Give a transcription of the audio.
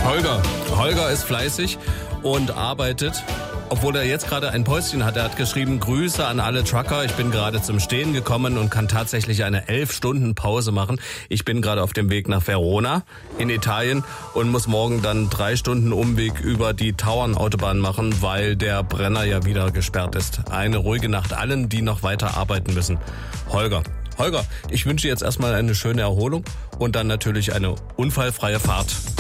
Holger ist fleißig und arbeitet, obwohl er jetzt gerade ein Päuschen hat. Er hat geschrieben, Grüße an alle Trucker. Ich bin gerade zum Stehen gekommen und kann tatsächlich eine 11-Stunden-Pause machen. Ich bin gerade auf dem Weg nach Verona in Italien und muss morgen dann 3 Stunden Umweg über die Tauernautobahn machen, weil der Brenner ja wieder gesperrt ist. Eine ruhige Nacht allen, die noch weiter arbeiten müssen. Holger, ich wünsche jetzt erstmal eine schöne Erholung und dann natürlich eine unfallfreie Fahrt.